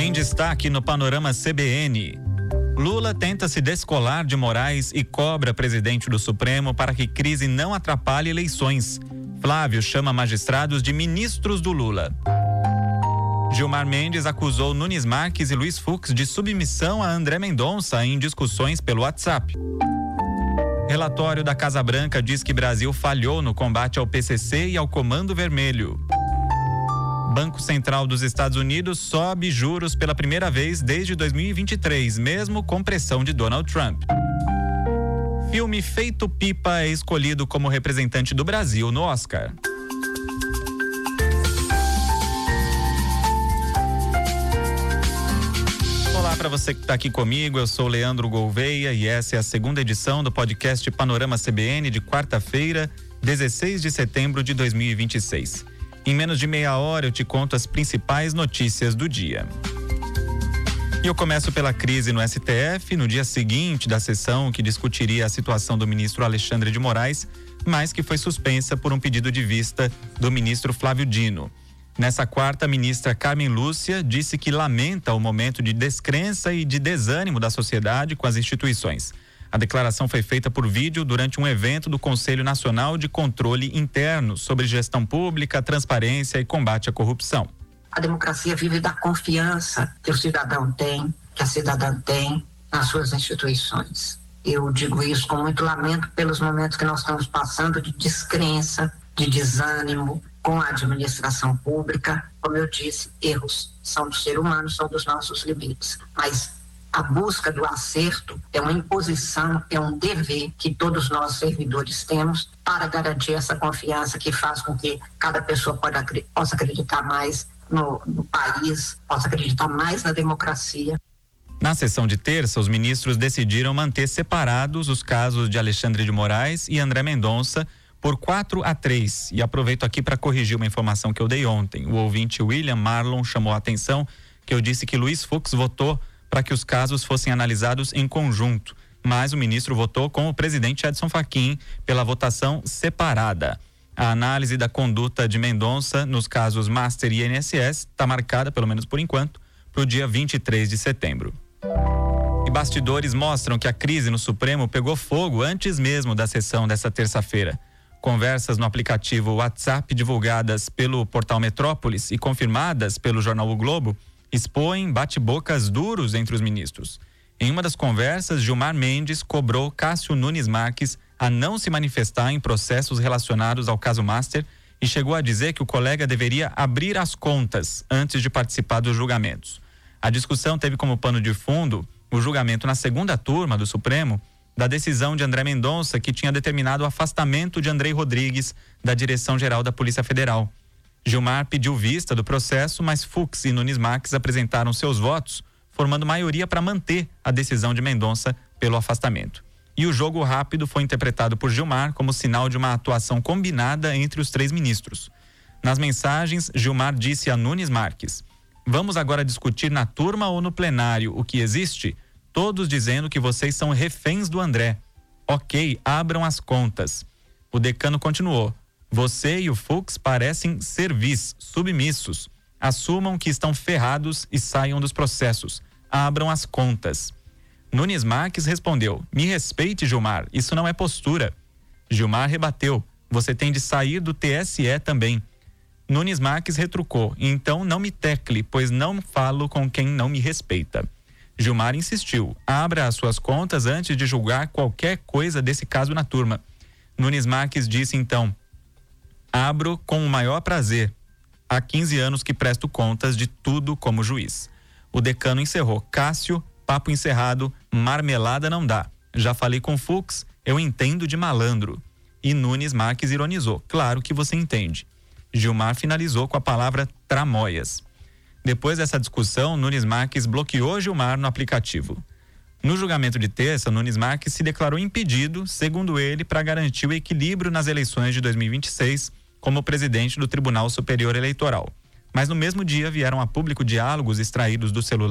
Em destaque no Panorama CBN, Lula tenta se descolar de Moraes e cobra presidente do Supremo para que crise não atrapalhe eleições. Flávio chama magistrados de ministros do Lula. Gilmar Mendes acusou Nunes Marques e Luiz Fux de submissão a André Mendonça em discussões pelo WhatsApp. Relatório da Casa Branca diz que Brasil falhou no combate ao PCC e ao Comando Vermelho. Banco Central dos Estados Unidos sobe juros pela primeira vez desde 2023, mesmo com pressão de Donald Trump. Filme Feito Pipa é escolhido como representante do Brasil no Oscar. Olá para você que está aqui comigo, eu sou Leandro Gouveia e essa é a segunda edição do podcast Panorama CBN de quarta-feira, 16 de setembro de 2026. Em menos de meia hora eu te conto as principais notícias do dia. E eu começo pela crise no STF, no dia seguinte da sessão que discutiria a situação do ministro Alexandre de Moraes, mas que foi suspensa por um pedido de vista do ministro Flávio Dino. Nessa quarta, a ministra Carmen Lúcia disse que lamenta o momento de descrença e de desânimo da sociedade com as instituições. A declaração foi feita por vídeo durante um evento do Conselho Nacional de Controle Interno sobre gestão pública, transparência e combate à corrupção. A democracia vive da confiança que o cidadão tem, que a cidadã tem nas suas instituições. Eu digo isso com muito lamento pelos momentos que nós estamos passando de descrença, de desânimo com a administração pública. Como eu disse, erros são do ser humano, são dos nossos limites. Mas a busca do acerto é uma imposição, é um dever que todos nós servidores temos para garantir essa confiança que faz com que cada pessoa possa acreditar mais no país, possa acreditar mais na democracia. Na sessão de terça, os ministros decidiram manter separados os casos de Alexandre de Moraes e André Mendonça por 4-3. E aproveito aqui para corrigir uma informação que eu dei ontem. O ouvinte William Marlon chamou a atenção que eu disse que Luiz Fux votou para que os casos fossem analisados em conjunto, mas o ministro votou com o presidente Edson Fachin pela votação separada. A análise da conduta de Mendonça nos casos Master e INSS está marcada, pelo menos por enquanto, para o dia 23 de setembro. E bastidores mostram que a crise no Supremo pegou fogo antes mesmo da sessão dessa terça-feira. Conversas no aplicativo WhatsApp divulgadas pelo portal Metrópolis e confirmadas pelo jornal O Globo expõem bate-bocas duros entre os ministros. Em uma das conversas, Gilmar Mendes cobrou Cássio Nunes Marques a não se manifestar em processos relacionados ao caso Master e chegou a dizer que o colega deveria abrir as contas antes de participar dos julgamentos. A discussão teve como pano de fundo o julgamento na segunda turma do Supremo da decisão de André Mendonça, que tinha determinado o afastamento de Andrei Rodrigues da Direção-Geral da Polícia Federal. Gilmar pediu vista do processo, mas Fux e Nunes Marques apresentaram seus votos, formando maioria para manter a decisão de Mendonça pelo afastamento. E o jogo rápido foi interpretado por Gilmar como sinal de uma atuação combinada entre os três ministros. Nas mensagens, Gilmar disse a Nunes Marques: "Vamos agora discutir na turma ou no plenário o que existe? Todos dizendo que vocês são reféns do André. Ok, abram as contas." O decano continuou: "Você e o Fux parecem servis, submissos. Assumam que estão ferrados e saiam dos processos. Abram as contas." Nunes Marques respondeu: "Me respeite, Gilmar, isso não é postura." Gilmar rebateu: "Você tem de sair do TSE também." Nunes Marques retrucou: "Então não me tecle, pois não falo com quem não me respeita." Gilmar insistiu: "Abra as suas contas antes de julgar qualquer coisa desse caso na turma." Nunes Marques disse então: "Abro com o maior prazer. Há 15 anos que presto contas de tudo como juiz." O decano encerrou: "Cássio, papo encerrado, marmelada não dá. Já falei com Fux, eu entendo de malandro." E Nunes Marques ironizou: "Claro que você entende." Gilmar finalizou com a palavra tramóias. Depois dessa discussão, Nunes Marques bloqueou Gilmar no aplicativo. No julgamento de terça, Nunes Marques se declarou impedido, segundo ele, para garantir o equilíbrio nas eleições de 2026 como presidente do Tribunal Superior Eleitoral. Mas no mesmo dia vieram a público diálogos extraídos do celular